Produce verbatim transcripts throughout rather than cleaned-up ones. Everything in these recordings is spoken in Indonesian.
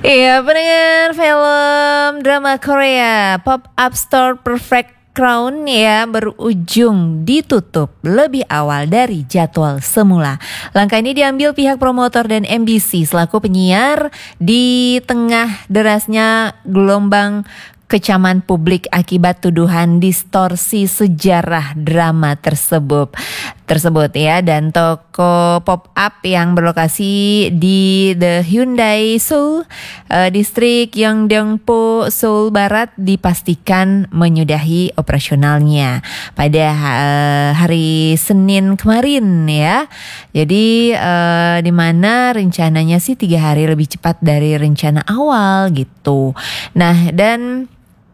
Iya, pendengar film drama Korea Pop Up Store Perfect Crown ya berujung ditutup lebih awal dari jadwal semula. Langkah ini diambil pihak promotor dan M B C selaku penyiar di tengah derasnya gelombang kecaman publik akibat tuduhan distorsi sejarah drama tersebut tersebut ya. Dan toko pop up yang berlokasi di The Hyundai Seoul uh, distrik Yeongdeungpo Seoul Barat dipastikan menyudahi operasionalnya pada uh, hari Senin kemarin ya. Jadi uh, di mana rencananya sih tiga hari lebih cepat dari rencana awal gitu. Nah, dan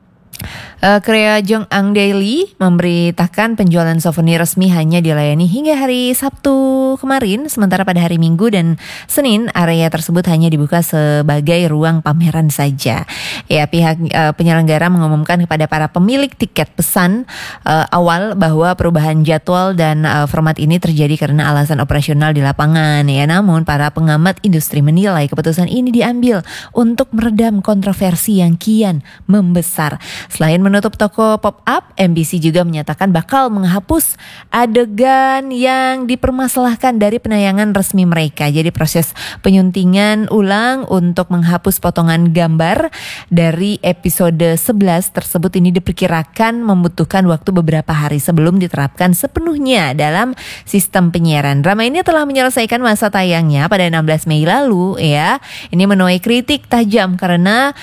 Uh, Korea Jongang Daily memberitakan penjualan souvenir resmi hanya dilayani hingga hari Sabtu kemarin, sementara pada hari Minggu dan Senin area tersebut hanya dibuka sebagai ruang pameran saja. Ya, pihak uh, penyelenggara mengumumkan kepada para pemilik tiket pesan uh, awal bahwa perubahan jadwal dan uh, format ini terjadi karena alasan operasional di lapangan. Ya, namun para pengamat industri menilai keputusan ini diambil untuk meredam kontroversi yang kian membesar. Selain menutup toko pop-up, M B C juga menyatakan bakal menghapus adegan yang dipermasalahkan dari penayangan resmi mereka. Jadi proses penyuntingan ulang untuk menghapus potongan gambar dari episode sebelas tersebut ini diperkirakan membutuhkan waktu beberapa hari sebelum diterapkan sepenuhnya dalam sistem penyiaran. Drama ini telah menyelesaikan masa tayangnya pada enam belas Mei lalu ya. Ini menuai kritik tajam karena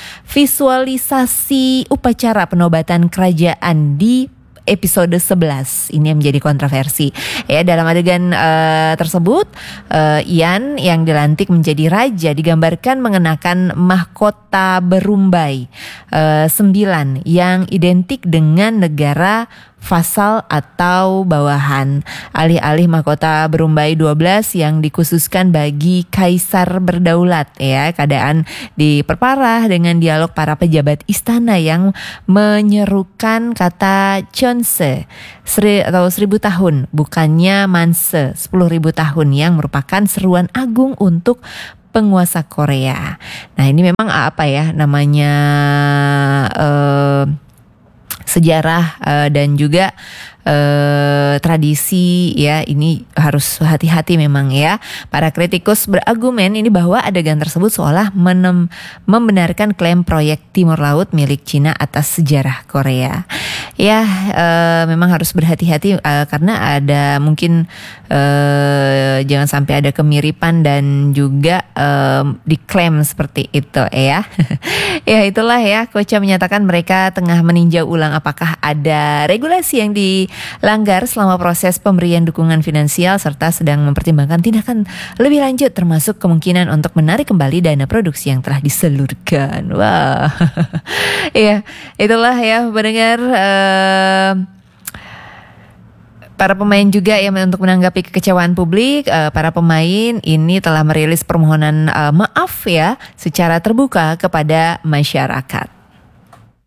visualisasi upacara penobatan kerajaan di episode sebelas ini yang menjadi kontroversi. Ya, dalam adegan uh, tersebut uh, Ian yang dilantik menjadi raja digambarkan mengenakan mahkota berumbai uh, sembilan yang identik dengan negara fasal atau bawahan, alih-alih mahkota berumbai dua belas yang dikhususkan bagi kaisar berdaulat ya. Keadaan diperparah dengan dialog para pejabat istana yang menyerukan kata Chonse seri, atau seribu tahun bukannya Manse sepuluh ribu tahun yang merupakan seruan agung untuk penguasa Korea. Nah, ini memang apa ya namanya uh, sejarah uh, dan juga uh, tradisi ya, ini harus hati-hati memang ya. Para kritikus berargumen ini bahwa adegan tersebut seolah menem, membenarkan klaim proyek Timur Laut milik Cina atas sejarah Korea. Ya, uh, memang harus berhati-hati uh, karena ada mungkin uh, jangan sampai ada kemiripan dan juga uh, diklaim seperti itu ya. Ya, itulah ya, Kocha menyatakan mereka tengah meninjau ulang apakah ada regulasi yang dilanggar selama proses pemberian dukungan finansial serta sedang mempertimbangkan tindakan lebih lanjut termasuk kemungkinan untuk menarik kembali dana produksi yang telah diseluruhkan. Wah. Ya, itulah ya pendengar uh, para pemain juga yang untuk menanggapi kekecewaan publik, uh, para pemain ini telah merilis permohonan uh, maaf ya secara terbuka kepada masyarakat.